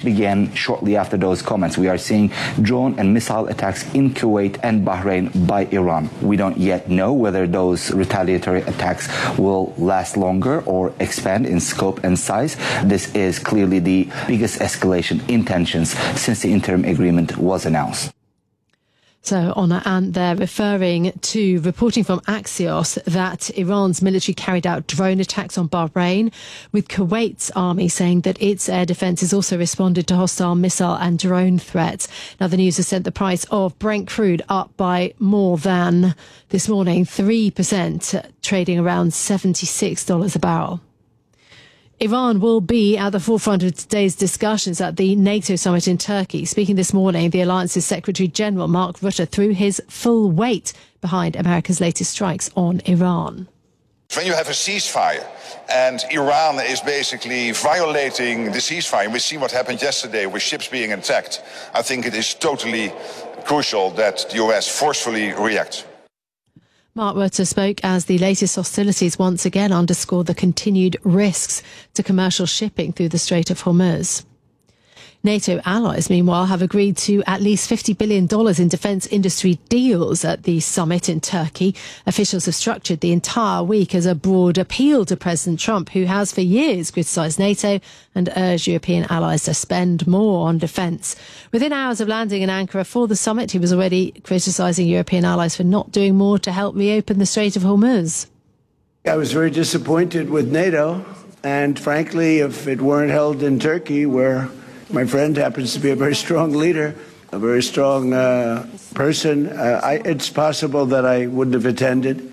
began shortly after those comments. We are seeing drone and missile attacks in Kuwait and Bahrain by Iran. We don't yet know whether those retaliatory attacks will last longer or expand in scope and size. This is clearly the biggest escalation in tensions since the interim agreement was announced. So, Honor, and they're referring to reporting from Axios that Iran's military carried out drone attacks on Bahrain, with Kuwait's army saying that its air defence has also responded to hostile missile and drone threats. Now, the news has sent the price of Brent crude up by more than, this morning, 3%, trading around $76 a barrel. Iran will be at the forefront of today's discussions at the NATO summit in Turkey. Speaking this morning, the alliance's Secretary General Mark Rutte threw his full weight behind America's latest strikes on Iran. When you have a ceasefire and Iran is basically violating the ceasefire, we see what happened yesterday with ships being attacked, I think it is totally crucial that the US forcefully reacts. Mark Rutte spoke as the latest hostilities once again underscored the continued risks to commercial shipping through the Strait of Hormuz. NATO allies, meanwhile, have agreed to at least $50 billion in defence industry deals at the summit in Turkey. Officials have structured the entire week as a broad appeal to President Trump, who has for years criticised NATO and urged European allies to spend more on defence. Within hours of landing in Ankara for the summit, he was already criticising European allies for not doing more to help reopen the Strait of Hormuz. I was very disappointed with NATO, and frankly, if it weren't held in Turkey, where my friend happens to be a very strong leader, a very strong person, it's possible that I wouldn't have attended.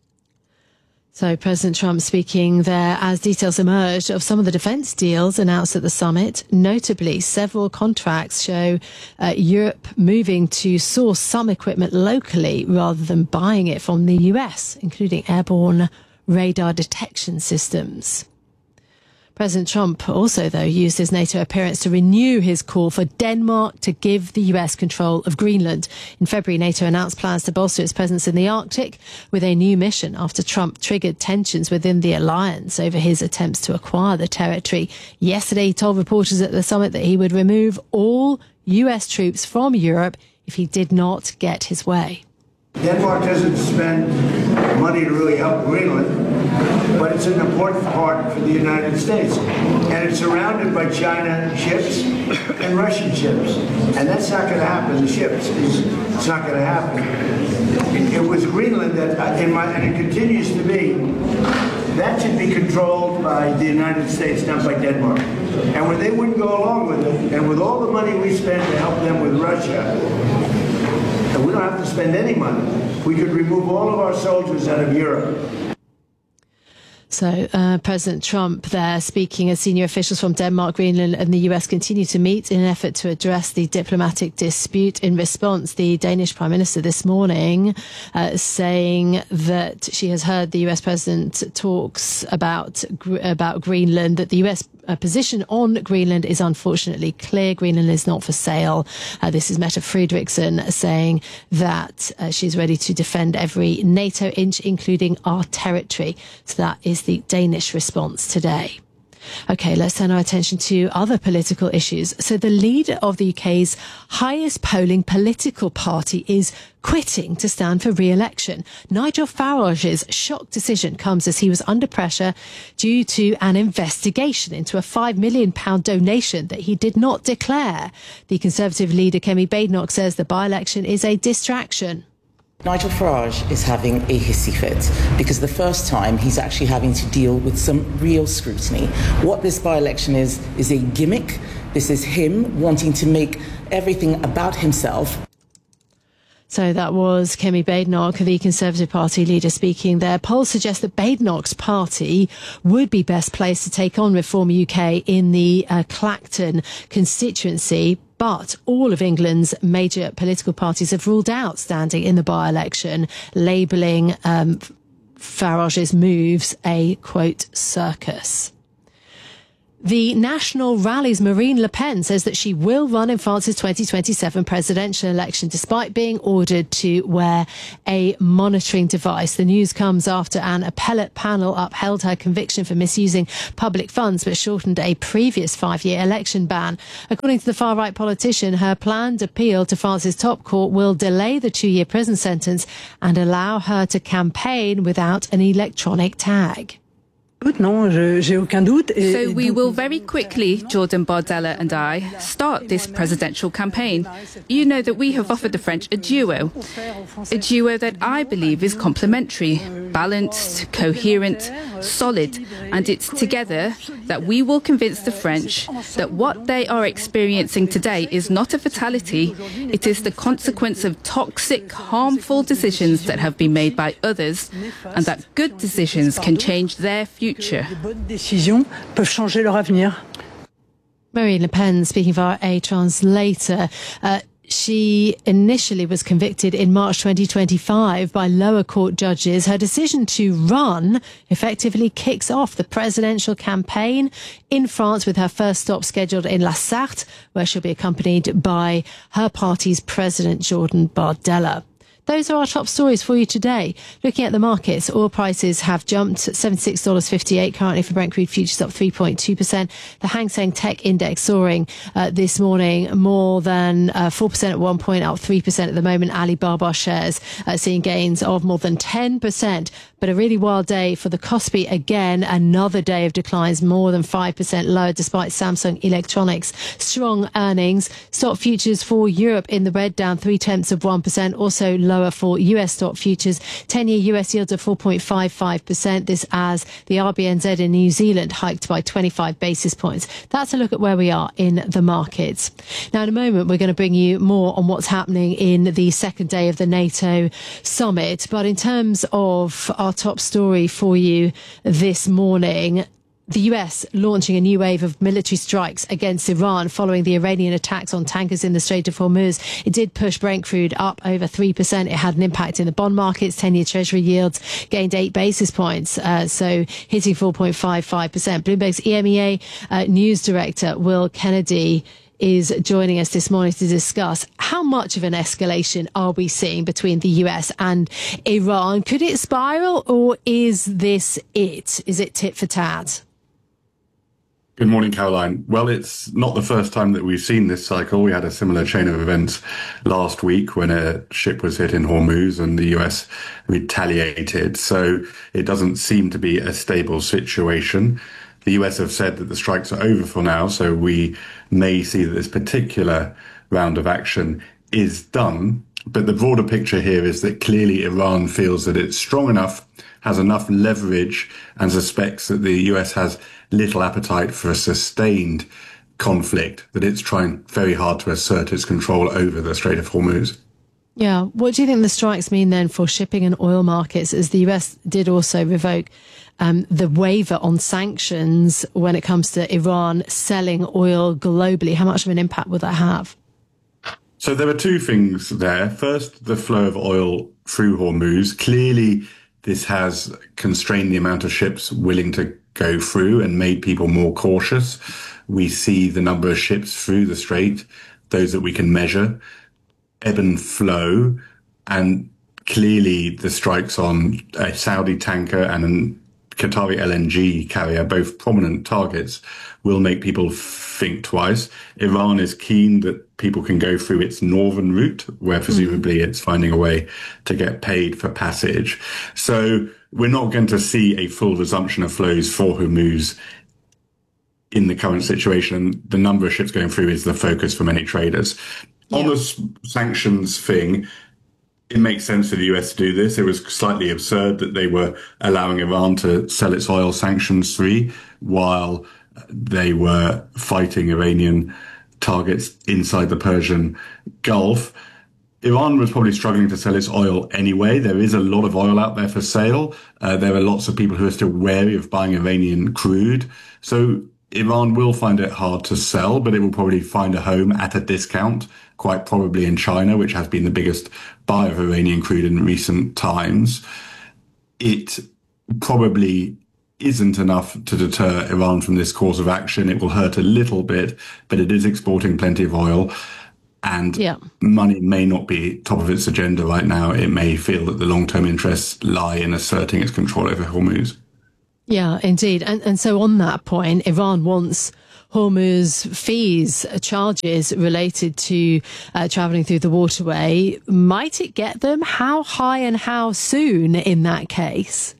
So President Trump speaking there as details emerged of some of the defence deals announced at the summit. Notably, several contracts show Europe moving to source some equipment locally rather than buying it from the US, including airborne radar detection systems. President Trump also, though, used his NATO appearance to renew his call for Denmark to give the US control of Greenland. In February, NATO announced plans to bolster its presence in the Arctic with a new mission after Trump triggered tensions within the alliance over his attempts to acquire the territory. Yesterday, he told reporters at the summit that he would remove all US troops from Europe if he did not get his way. Denmark doesn't spend money to really help Greenland, but it's an important part for the United States. And it's surrounded by China ships and Russian ships. And that's not going to happen. The ships, it's not going to happen. It was Greenland that, and it continues to be, that should be controlled by the United States, not by Denmark. And when they wouldn't go along with it, and with all the money we spend to help them with Russia, and we don't have to spend any money. We could remove all of our soldiers out of Europe. So President Trump there speaking as senior officials from Denmark, Greenland and the US continue to meet in an effort to address the diplomatic dispute. In response, the Danish Prime Minister this morning saying that she has heard the US President talks about Greenland, that the US position on Greenland is unfortunately clear. Greenland is not for sale. This is Mette Frederiksen saying that she's ready to defend every NATO inch, including our territory. So that is the Danish response today. OK, let's turn our attention to other political issues. So the leader of the UK's highest polling political party is quitting to stand for re-election. Nigel Farage's shock decision comes as he was under pressure due to an investigation into a £5 million donation that he did not declare. The Conservative leader Kemi Badenoch says the by-election is a distraction. Nigel Farage is having a hissy fit because the first time he's actually having to deal with some real scrutiny. What this by-election is a gimmick. This is him wanting to make everything about himself. So that was Kemi Badenoch, the Conservative Party leader, speaking there. Polls suggest that Badenoch's party would be best placed to take on Reform UK in the Clacton constituency. But all of England's major political parties have ruled out standing in the by-election, labelling Farage's moves a, quote, circus. The National Rally's Marine Le Pen says that she will run in France's 2027 presidential election, despite being ordered to wear a monitoring device. The news comes after an appellate panel upheld her conviction for misusing public funds, but shortened a previous 5-year election ban. According to the far-right politician, her planned appeal to France's top court will delay the 2-year prison sentence and allow her to campaign without an electronic tag. So we will very quickly, Jordan Bardella and I, start this presidential campaign. You know that we have offered the French a duo that I believe is complementary, balanced, coherent, solid, and it's together that we will convince the French that what they are experiencing today is not a fatality, it is the consequence of toxic, harmful decisions that have been made by others, and that good decisions can change their future. Marine Le Pen speaking via a translator. She initially was convicted in March 2025 by lower court judges. Her decision to run effectively kicks off the presidential campaign in France, with her first stop scheduled in La Sarthe, where she'll be accompanied by her party's president, Jordan Bardella. Those are our top stories for you today. Looking at the markets, oil prices have jumped $76.58 currently for Brent crude futures, up 3.2%. The Hang Seng Tech Index soaring this morning more than 4% at one point, up 3% at the moment. Alibaba shares seeing gains of more than 10%. But a really wild day for the Kospi again. Another day of declines, more than 5% lower, despite Samsung Electronics' strong earnings. Stock futures for Europe in the red, down 0.3%. Also lower for US stock futures. 10-year US yields of 4.55%. This as the RBNZ in New Zealand hiked by 25 basis points. That's a look at where we are in the markets. Now, in a moment, we're going to bring you more on what's happening in the second day of the NATO summit. But in terms of our top story for you this morning, the US launching a new wave of military strikes against Iran following the Iranian attacks on tankers in the Strait of Hormuz. It did push Brent crude up over 3%. It had an impact in the bond markets. 10-year Treasury yields gained 8 basis points, so hitting 4.55%. Bloomberg's EMEA news director, Will Kennedy, is joining us this morning to discuss how much of an escalation are we seeing between the US and Iran. Could it spiral, or is this it? Is it tit for tat? Good morning, Caroline. Well, it's not the first time that we've seen this cycle. We had a similar chain of events last week when a ship was hit in Hormuz and the US retaliated. So it doesn't seem to be a stable situation. The US have said that the strikes are over for now, so we may see that this particular round of action is done. But the broader picture here is that clearly Iran feels that it's strong enough, has enough leverage, and suspects that the US has little appetite for a sustained conflict, that it's trying very hard to assert its control over the Strait of Hormuz. Yeah. What do you think the strikes mean then for shipping and oil markets, as the US did also revoke the waiver on sanctions when it comes to Iran selling oil globally? How much of an impact will that have? So there are two things there. First, the flow of oil through Hormuz. Clearly, this has constrained the amount of ships willing to go through and made people more cautious. We see the number of ships through the strait, those that we can measure, ebb and flow, and clearly the strikes on a Saudi tanker and a Qatari LNG carrier, both prominent targets, will make people think twice. Iran is keen that people can go through its northern route, where presumably it's finding a way to get paid for passage. So we're not going to see a full resumption of flows for Hormuz in the current situation. The number of ships going through is the focus for many traders. Yeah. On the sanctions thing, it makes sense for the US to do this. It was slightly absurd that they were allowing Iran to sell its oil sanctions-free while they were fighting Iranian targets inside the Persian Gulf. Iran was probably struggling to sell its oil anyway. There is a lot of oil out there for sale. There are lots of people who are still wary of buying Iranian crude. So Iran will find it hard to sell, but it will probably find a home at a discount, quite probably in China, which has been the biggest buyer of Iranian crude in recent times. It probably isn't enough to deter Iran from this course of action. It will hurt a little bit, but it is exporting plenty of oil. And money may not be top of its agenda right now. It may feel that the long-term interests lie in asserting its control over Hormuz. Yeah, indeed. And so on that point, Iran wants Hormuz fees, charges related to travelling through the waterway. Might it get them? How high and how soon in that case?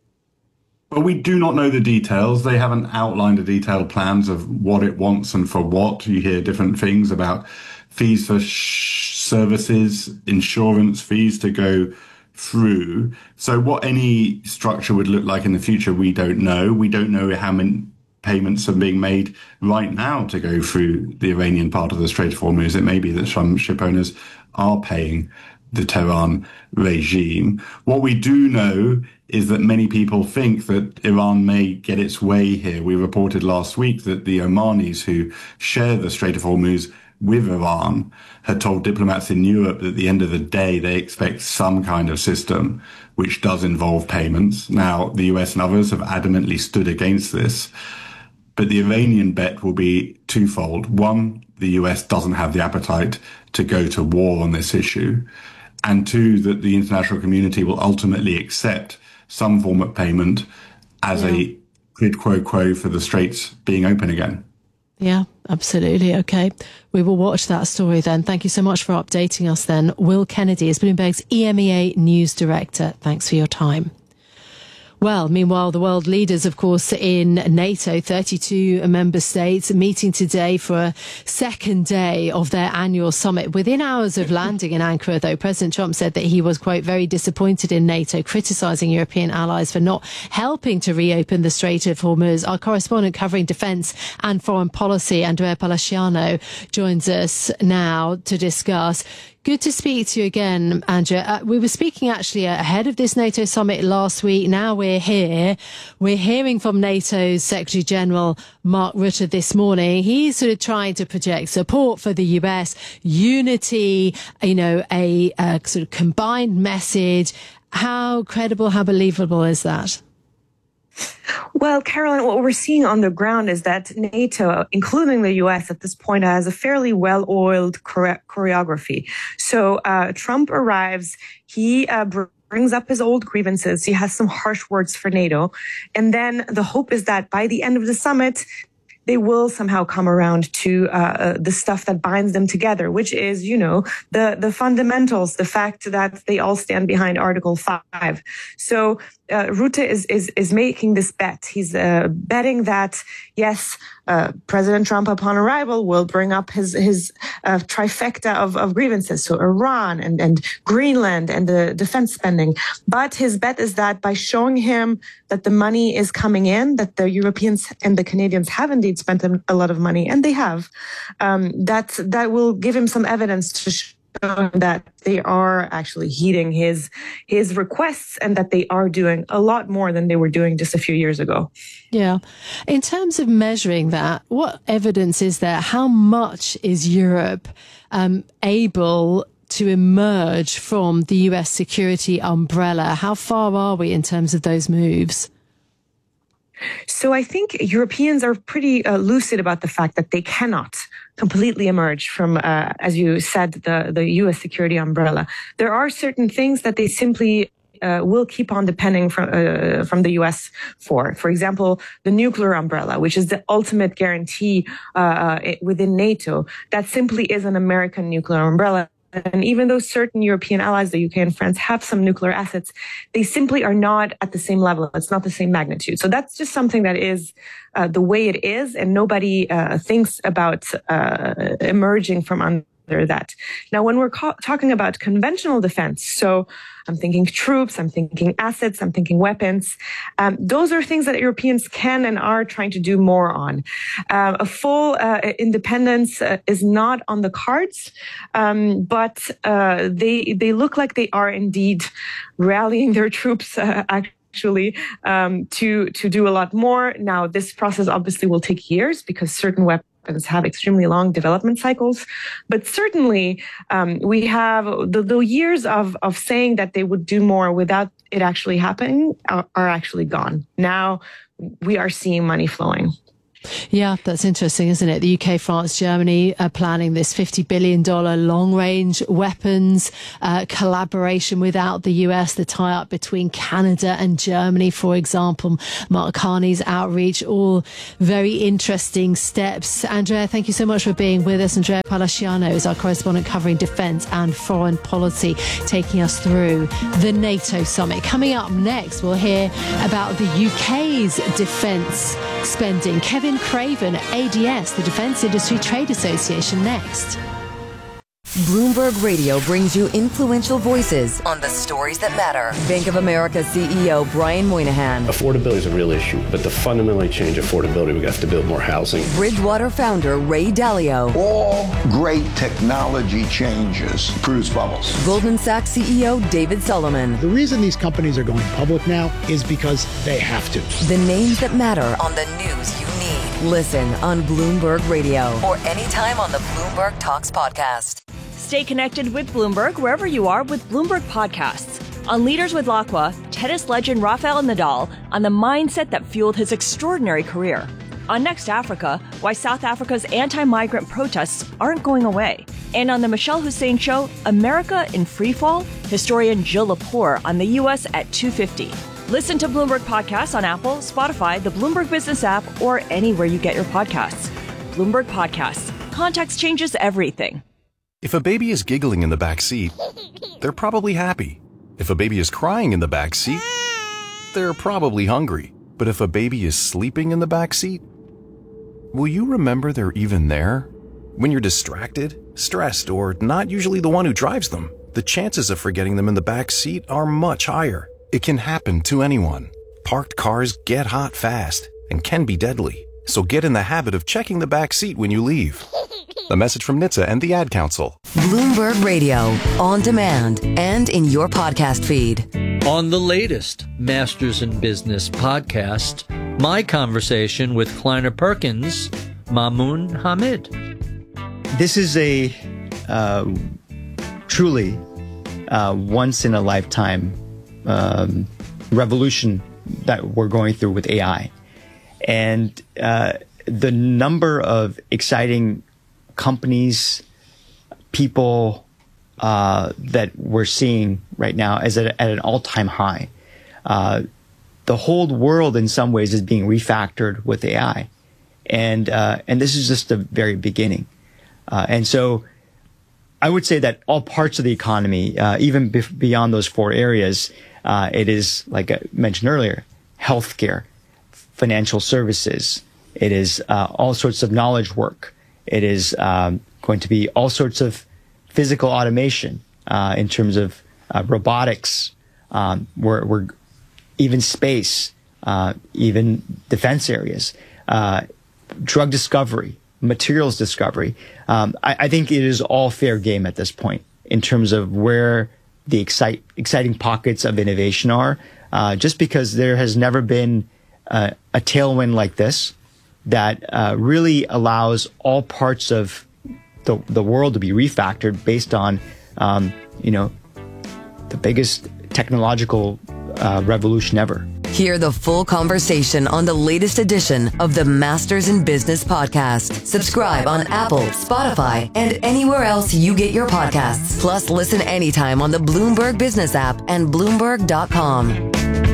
Well, we do not know the details. They haven't outlined the detailed plans of what it wants and for what. You hear different things about fees for services, insurance fees to go through. So what any structure would look like in the future, we don't know. We don't know how many payments are being made right now to go through the Iranian part of the Strait of Hormuz. It may be that some ship owners are paying the Tehran regime. What we do know is that many people think that Iran may get its way here. We reported last week that the Omanis who share the Strait of Hormuz with Iran had told diplomats in Europe that at the end of the day, they expect some kind of system which does involve payments. Now, the US and others have adamantly stood against this, but the Iranian bet will be twofold. One, the US doesn't have the appetite to go to war on this issue. And two, that the international community will ultimately accept some form of payment as a quid pro quo for the straits being open again. Yeah, absolutely. Okay. We will watch that story then. Thank you so much for updating us then. Will Kennedy is Bloomberg's EMEA News Director. Thanks for your time. Well, meanwhile, the world leaders, of course, in NATO, 32 member states, meeting today for a second day of their annual summit. Within hours of landing in Ankara, though, President Trump said that he was, quote, very disappointed in NATO, criticising European allies for not helping to reopen the Strait of Hormuz. Our correspondent covering defence and foreign policy, Andrea Palaciano, joins us now to discuss. Good to speak to you again, Andrea. We were speaking actually ahead of this NATO summit last week. Now we're here. We're hearing from NATO's Secretary General Mark Rutte this morning. He's sort of trying to project support for the US, unity, a sort of combined message. How credible, how believable is that? Well, Caroline, what we're seeing on the ground is that NATO, including the U.S. at this point, has a fairly well-oiled choreography. So Trump arrives, he brings up his old grievances, he has some harsh words for NATO, and then the hope is that by the end of the summit, they will somehow come around to the stuff that binds them together, which is, the fundamentals, the fact that they all stand behind Article 5. So Rutte is making this bet. He's betting that, yes, President Trump, upon arrival, will bring up his trifecta of grievances, so Iran and Greenland and the defense spending. But his bet is that by showing him that the money is coming in, that the Europeans and the Canadians have indeed spent a lot of money, and they have, that will give him some evidence to show that they are actually heeding his requests and that they are doing a lot more than they were doing just a few years ago. Yeah. In terms of measuring that, what evidence is there? How much is Europe able to emerge from the US security umbrella? How far are we in terms of those moves? So I think Europeans are pretty lucid about the fact that they cannot completely emerge from, as you said, the U.S. security umbrella. There are certain things that they simply will keep on depending from the U.S. for. For example, the nuclear umbrella, which is the ultimate guarantee within NATO. That simply is an American nuclear umbrella. And even though certain European allies, the UK and France, have some nuclear assets, they simply are not at the same level. It's not the same magnitude. So that's just something that is the way it is, and nobody thinks about emerging from under that. Now, when we're talking about conventional defense, so I'm thinking troops, I'm thinking assets, I'm thinking weapons. Those are things that Europeans can and are trying to do more on. A full independence is not on the cards, but they look like they are indeed rallying their troops actually to do a lot more. Now, this process obviously will take years because certain weapons have extremely long development cycles. But certainly, we have the years of saying that they would do more without it actually happening are actually gone. Now we are seeing money flowing. Yeah, that's interesting, isn't it? The UK, France, Germany are planning this $50 billion long-range weapons collaboration without the US, the tie-up between Canada and Germany, for example. Mark Carney's outreach, all very interesting steps. Andrea, thank you so much for being with us. Andrea Palaciano is our correspondent covering defence and foreign policy, taking us through the NATO summit. Coming up next, we'll hear about the UK's defence spending. Kevin Craven at ADS, the Defence Industry Trade Association, next. Bloomberg Radio brings you influential voices on the stories that matter. Bank of America CEO Brian Moynihan. Affordability is a real issue, but to fundamentally change affordability, we have to build more housing. Bridgewater founder Ray Dalio. All great technology changes produce bubbles. Goldman Sachs CEO David Solomon. The reason these companies are going public now is because they have to. The names that matter on the news you need. Listen on Bloomberg Radio or anytime on the Bloomberg Talks podcast. Stay connected with Bloomberg wherever you are with Bloomberg Podcasts. On Leaders with Lacqua, tennis legend Rafael Nadal on the mindset that fueled his extraordinary career. On Next Africa, why South Africa's anti-migrant protests aren't going away. And on the Michelle Hussein Show, America in Freefall, historian Jill Lepore on the U.S. at 2:50. Listen to Bloomberg Podcasts on Apple, Spotify, the Bloomberg Business app, or anywhere you get your podcasts. Bloomberg Podcasts. Context changes everything. If a baby is giggling in the back seat, they're probably happy. If a baby is crying in the back seat, they're probably hungry. But if a baby is sleeping in the back seat, will you remember they're even there? When you're distracted, stressed, or not usually the one who drives them, the chances of forgetting them in the back seat are much higher. It can happen to anyone. Parked cars get hot fast and can be deadly. So get in the habit of checking the back seat when you leave. A message from NHTSA and the Ad Council. Bloomberg Radio, on demand and in your podcast feed. On the latest Masters in Business podcast, my conversation with Kleiner Perkins, Mamoun Hamid. This is a truly once-in-a-lifetime revolution that we're going through with AI. And the number of exciting companies, people that we're seeing right now is at an all-time high. The whole world, in some ways, is being refactored with AI, and this is just the very beginning. And so, I would say that all parts of the economy, even beyond those four areas, it is, like I mentioned earlier, healthcare, financial services. It is all sorts of knowledge work. It is going to be all sorts of physical automation in terms of robotics, we're even space, even defense areas, drug discovery, materials discovery. I think it is all fair game at this point in terms of where the exciting pockets of innovation are, just because there has never been a tailwind like this that really allows all parts of the world to be refactored based on, the biggest technological revolution ever. Hear the full conversation on the latest edition of the Masters in Business podcast. Subscribe on Apple, Spotify, and anywhere else you get your podcasts. Plus, listen anytime on the Bloomberg Business app and Bloomberg.com.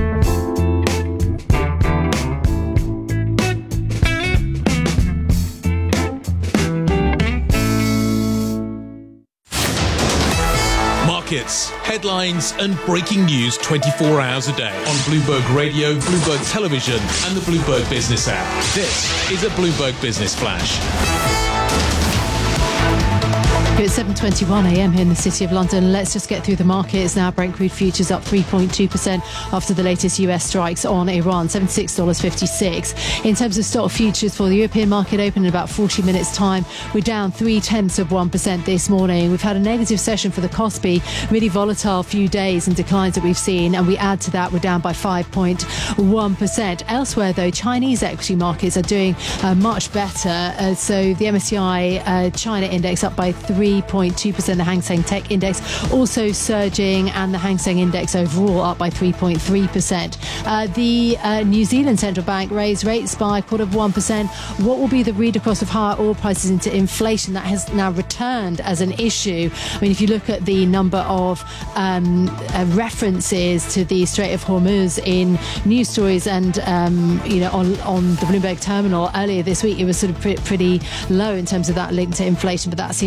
Markets, headlines, and breaking news 24 hours a day on Bloomberg Radio, Bloomberg Television, and the Bloomberg Business app. This is a Bloomberg Business Flash. It's 7:21 a.m. here in the City of London. Let's just get through the markets now. Brent crude futures up 3.2% after the latest US strikes on Iran, $76.56. In terms of stock futures for the European market open in about 40 minutes' time, we're down 0.3% this morning. We've had a negative session for the Kospi, really volatile few days and declines that we've seen, and we add to that, we're down by 5.1%. Elsewhere, though, Chinese equity markets are doing much better. So the MSCI China index up by 3.2%, the Hang Seng Tech Index also surging, and the Hang Seng Index overall up by 3.3%. The New Zealand Central Bank raised rates by 0.25%. What will be the read across of higher oil prices into inflation? That has now returned as an issue. I mean, if you look at the number of references to the Strait of Hormuz in news stories and on the Bloomberg terminal earlier this week, it was sort of pretty low in terms of that link to inflation, but that seems